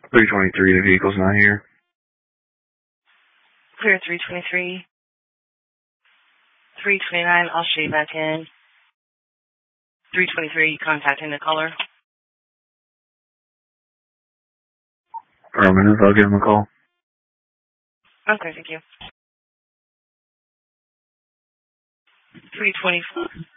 323, the vehicle's not here. Clear 323. 329, I'll show you back in. 323, contacting the caller. Affirmative, I'll give him a call. Okay, thank you. 324.